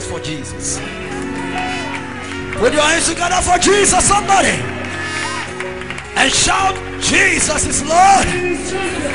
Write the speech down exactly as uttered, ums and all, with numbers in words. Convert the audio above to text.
for Jesus. Put your hands together for Jesus, somebody, and shout, Jesus is Lord.